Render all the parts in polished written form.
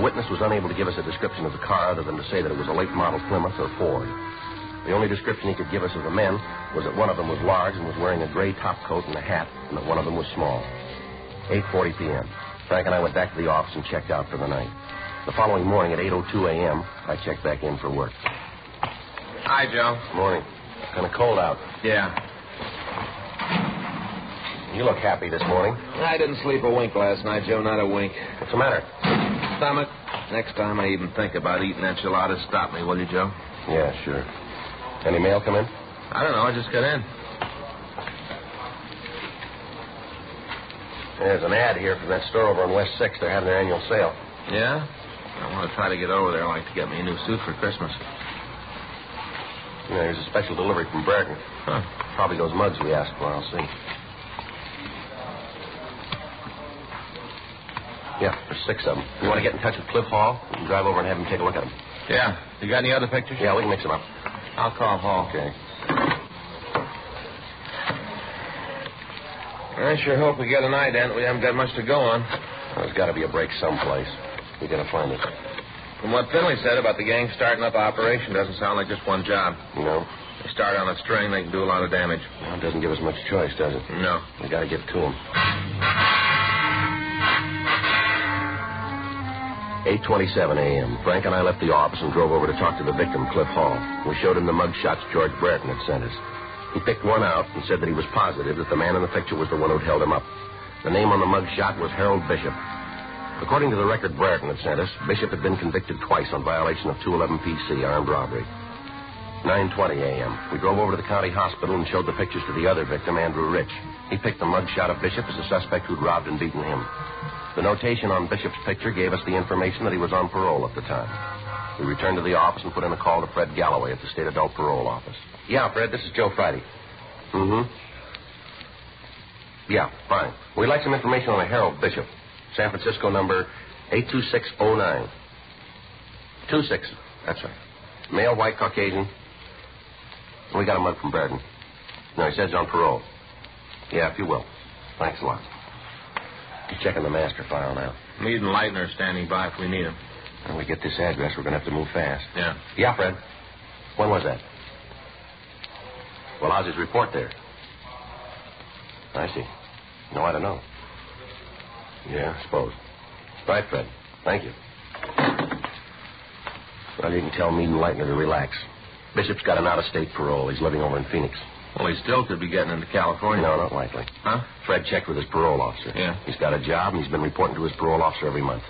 witness was unable to give us a description of the car other than to say that it was a late model Plymouth or Ford. The only description he could give us of the men was that one of them was large and was wearing a gray top coat and a hat, and that one of them was small. 8:40 p.m. Frank and I went back to the office and checked out for the night. The following morning at 8:02 a.m., I checked back in for work. Hi, Joe. Morning. Kind of cold out. Yeah. You look happy this morning. I didn't sleep a wink last night, Joe, not a wink. What's the matter? Stomach. Next time I even think about eating enchiladas, stop me, will you, Joe? Yeah, sure. Any mail come in? I don't know. I just got in. There's an ad here from that store over on West 6th. They're having their annual sale. Yeah? I want to try to get over there. I'd like to get me a new suit for Christmas. Yeah, there's a special delivery from Brereton. Huh. Probably those mugs we asked for. I'll see. Yeah, there's 6 of them. You want to get in touch with Cliff Hall? You can drive over and have him take a look at them. Yeah. You got any other pictures? Yeah, we can mix them up. I'll call Hall. Okay. I sure hope we get an ident. We haven't got much to go on. Well, there's got to be a break someplace. We got to find it. From what Finley said about the gang starting up an operation, doesn't sound like just one job. No. They start on a string, they can do a lot of damage. Well, it doesn't give us much choice, does it? No. We got to get to them. 8:27 a.m. Frank and I left the office and drove over to talk to the victim, Cliff Hall. We showed him the mug shots George Brereton had sent us. He picked one out and said that he was positive that the man in the picture was the one who'd held him up. The name on the mug shot was Harold Bishop. According to the record Brereton had sent us, Bishop had been convicted twice on violation of 211 PC, armed robbery. 9:20 a.m. We drove over to the county hospital and showed the pictures to the other victim, Andrew Rich. He picked the mug shot of Bishop as the suspect who'd robbed and beaten him. The notation on Bishop's picture gave us the information that he was on parole at the time. We returned to the office and put in a call to Fred Galloway at the State Adult Parole Office. Yeah, Fred, this is Joe Friday. Mm-hmm. Yeah, fine. We'd like some information on a Harold Bishop. San Francisco number 82609. 26, that's right. Male, white, Caucasian. We got a mug from Brereton. No, he says he's on parole. Yeah, if you will. Thanks a lot. He's checking the master file now. Meade and Leitner are standing by if we need them. When we get this address, we're going to have to move fast. Yeah. Yeah, Fred. When was that? Well, how's his report there? I see. No, I don't know. Yeah, I suppose. Right, Fred. Thank you. Well, you can tell Meade and Leitner to relax. Bishop's got an out-of-state parole. He's living over in Phoenix. Well, he still could be getting into California. No, not likely. Huh? Fred checked with his parole officer. Yeah. He's got a job, and he's been reporting to his parole officer every month.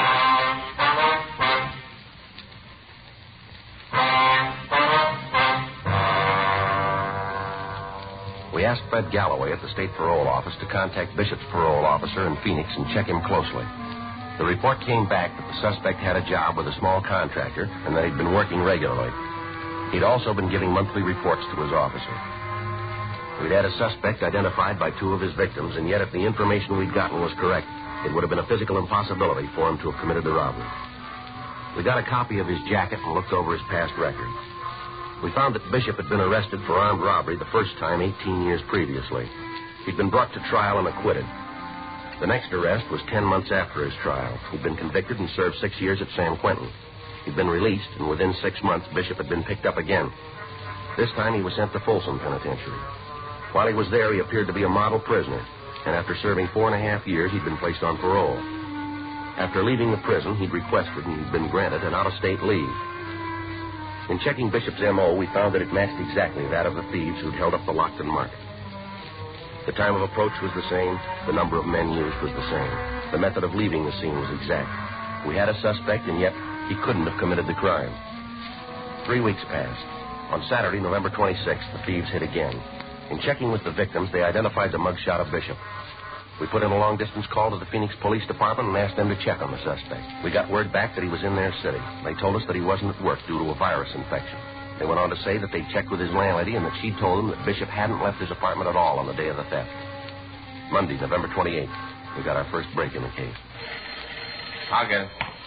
We asked Fred Galloway at the state parole office to contact Bishop's parole officer in Phoenix and check him closely. The report came back that the suspect had a job with a small contractor and that he'd been working regularly. He'd also been giving monthly reports to his officer. We'd had a suspect identified by 2 of his victims, and yet if the information we'd gotten was correct, it would have been a physical impossibility for him to have committed the robbery. We got a copy of his jacket and looked over his past record. We found that Bishop had been arrested for armed robbery the first time 18 years previously. He'd been brought to trial and acquitted. The next arrest was 10 months after his trial. He'd been convicted and served 6 years at San Quentin. He'd been released, and within 6 months, Bishop had been picked up again. This time, he was sent to Folsom Penitentiary. While he was there, he appeared to be a model prisoner, and after serving 4.5 years, he'd been placed on parole. After leaving the prison, he'd requested and he'd been granted an out-of-state leave. In checking Bishop's M.O., we found that it matched exactly that of the thieves who'd held up the Lockton mark. The time of approach was the same. The number of men used was the same. The method of leaving the scene was exact. We had a suspect, and yet he couldn't have committed the crime. 3 weeks passed. On Saturday, November 26th, the thieves hit again. In checking with the victims, they identified the mugshot of Bishop. We put in a long-distance call to the Phoenix Police Department and asked them to check on the suspect. We got word back that he was in their city. They told us that he wasn't at work due to a virus infection. They went on to say that they checked with his landlady and that she told them that Bishop hadn't left his apartment at all on the day of the theft. Monday, November 28th, we got our first break in the case. I'll get it.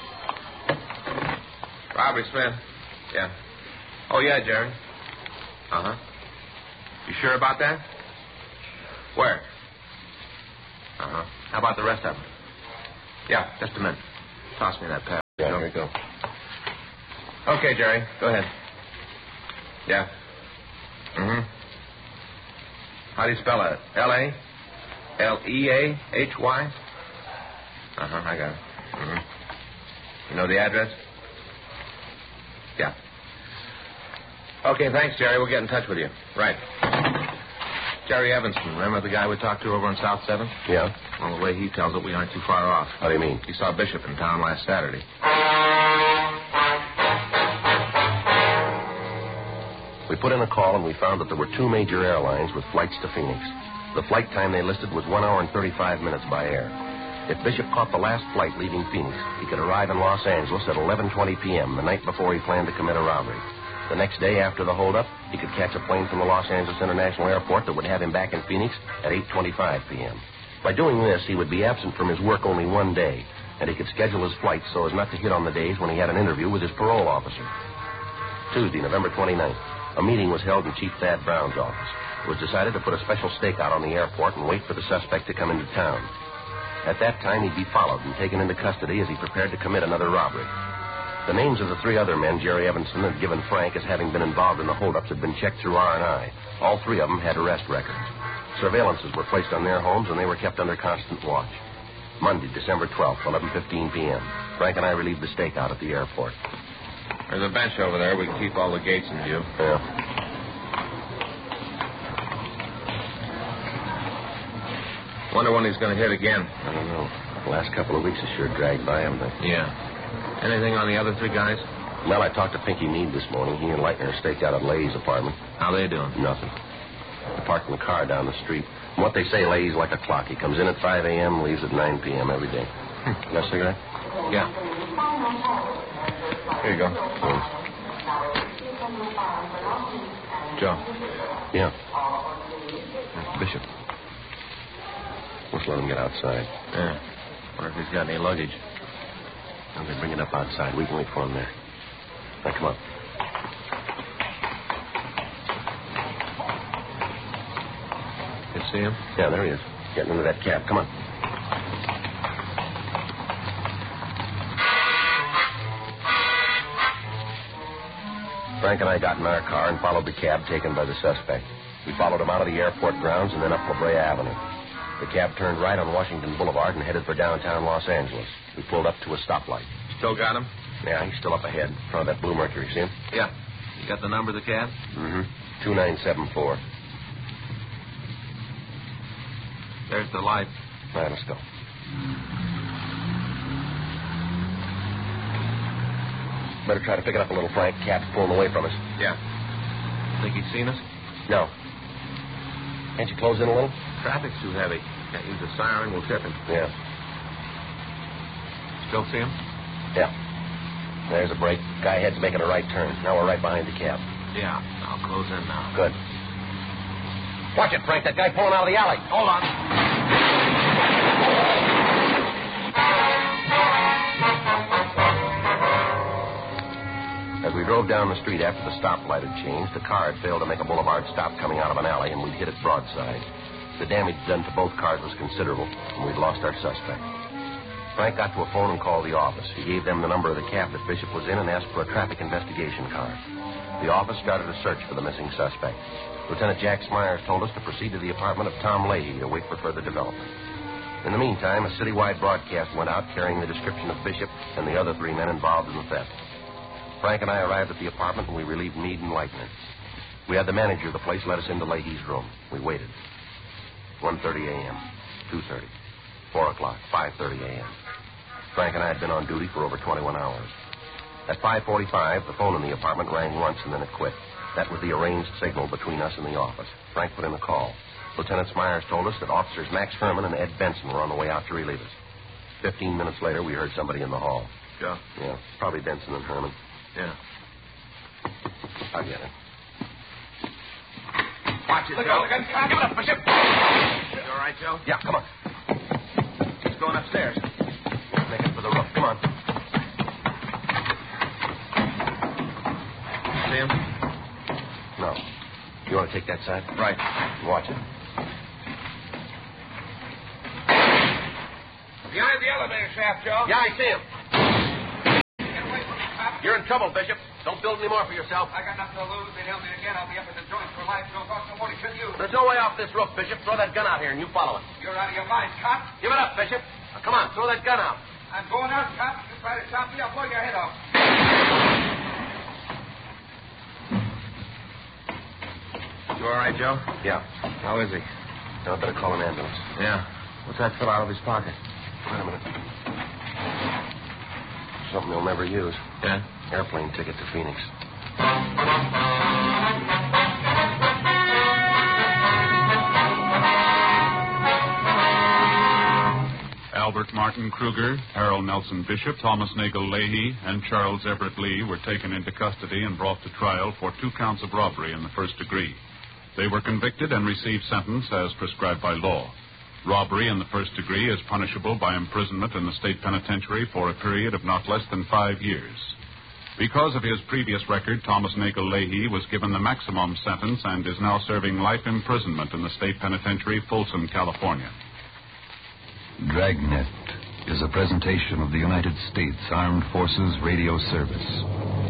Robert Smith. Yeah. Oh, yeah, Jerry. Uh-huh. You sure about that? Where? Uh-huh. How about the rest of them? Yeah, just a minute. Toss me that pad. Yeah, here you go. Okay, Jerry. Go ahead. Yeah. Mm-hmm. How do you spell it? L-A? L-E-A-H-Y? Uh-huh, I got it. Mm-hmm. You know the address? Yeah. Okay, thanks, Jerry. We'll get in touch with you. Right. Jerry Evanston, remember the guy we talked to over on South 7th? Yeah? Well, the way he tells it, we aren't too far off. How do you mean? He saw Bishop in town last Saturday. We put in a call and we found that there were two major airlines with flights to Phoenix. The flight time they listed was 1 hour and 35 minutes by air. If Bishop caught the last flight leaving Phoenix, he could arrive in Los Angeles at 11:20 p.m., the night before he planned to commit a robbery. The next day after the holdup, he could catch a plane from the Los Angeles International Airport that would have him back in Phoenix at 8:25 p.m. By doing this, he would be absent from his work only one day, and he could schedule his flights so as not to hit on the days when he had an interview with his parole officer. Tuesday, November 29th, a meeting was held in Chief Thad Brown's office. It was decided to put a special stakeout on the airport and wait for the suspect to come into town. At that time, he'd be followed and taken into custody as he prepared to commit another robbery. The names of the three other men Jerry Evanston had given Frank as having been involved in the holdups had been checked through R&I. All three of them had arrest records. Surveillances were placed on their homes, and they were kept under constant watch. Monday, December 12th, 11:15 p.m. Frank and I relieved the stakeout at the airport. There's a bench over there. We can keep all the gates in view. Yeah. Wonder when he's going to hit again. I don't know. The last couple of weeks has sure dragged by, haven't they? Yeah. Anything on the other three guys? Well, I talked to Pinky Meade this morning. He and Leitner are staked out at Lay's apartment. How they doing? Nothing. They parked in the car down the street. From what they say, Lay's like a clock. He comes in at 5 a.m., leaves at 9 p.m. every day. You got a cigarette? Yeah. Here you go. Joe. Yeah. Bishop. Let's let him get outside. Yeah. Wonder if he's got any luggage. I'm going to bring it up outside. We can wait for him there. Now, come on. You see him? Yeah, there he is. Getting into that cab. Come on. Frank and I got in our car and followed the cab taken by the suspect. We followed him out of the airport grounds and then up La Brea Avenue. The cab turned right on Washington Boulevard and headed for downtown Los Angeles. We pulled up to a stoplight. Still got him? Yeah, he's still up ahead, in front of that blue Mercury. See him? Yeah. You got the number of the cab? Mm-hmm. 2974. There's the light. All right, let's go. Better try to pick it up a little, Frank. Cab's pulling away from us. Yeah. Think he's seen us? No. Can't you close in a little? Traffic's too heavy. Can't use the siren. We'll trip him. Yeah. Still see him? Yeah. There's a break. Guy ahead's making a right turn. Now we're right behind the cab. Yeah. I'll close in now. Good. Watch it, Frank. That guy pulling out of the alley. Hold on. As we drove down the street after the stoplight had changed, the car had failed to make a boulevard stop coming out of an alley, and we'd hit it broadside. The damage done to both cars was considerable, and we'd lost our suspect. Frank got to a phone and called the office. He gave them the number of the cab that Bishop was in and asked for a traffic investigation car. The office started a search for the missing suspect. Lieutenant Jack Smyers told us to proceed to the apartment of Tom Leahy to wait for further development. In the meantime, a citywide broadcast went out carrying the description of Bishop and the other three men involved in the theft. Frank and I arrived at the apartment, and we relieved Meade and Leitner. We had the manager of the place let us into Leahy's room. We waited. 1:30 a.m., 2:30, 4 o'clock, 5:30 a.m. Frank and I had been on duty for over 21 hours. At 5:45, the phone in the apartment rang once, and then it quit. That was the arranged signal between us and the office. Frank put in the call. Lieutenant Smyers told us that officers Max Herman and Ed Benson were on the way out to relieve us. 15 minutes later, we heard somebody in the hall. Joe? Yeah, probably Benson and Herman. Yeah. I'll get it. Watch it, Look Joe. out, give it up, Bishop. You all right, Joe? Yeah, come on. He's going upstairs. Make it for the roof. Come on. See him? No. You want to take that side? Right. Watch it. Behind the elevator shaft, Joe. Yeah, I see him. You're in trouble, Bishop. Don't build any more for yourself. I got nothing to lose. They nail me again. I'll be up in the joint for life. No cost nobody should you. There's no way off this roof, Bishop. Throw that gun out here and you follow it. You're out of your mind, cop. Give it up, Bishop. Now, come on, throw that gun out. I'm going out, cop. You try to stop me, I'll blow your head off. You all right, Joe? Yeah. How is he? Now, I better call an ambulance. Yeah. What's that fill out of his pocket? Wait a minute. Something he'll never use. Yeah? Airplane ticket to Phoenix. Albert Martin Kruger, Harold Nelson Bishop, Thomas Nagel Leahy, and Charles Everett Lee were taken into custody and brought to trial for 2 counts of robbery in the first degree. They were convicted and received sentence as prescribed by law. Robbery in the first degree is punishable by imprisonment in the state penitentiary for a period of not less than 5 years. Because of his previous record, Thomas Nagel Leahy was given the maximum sentence and is now serving life imprisonment in the state penitentiary, Folsom, California. Dragnet is a presentation of the United States Armed Forces Radio Service.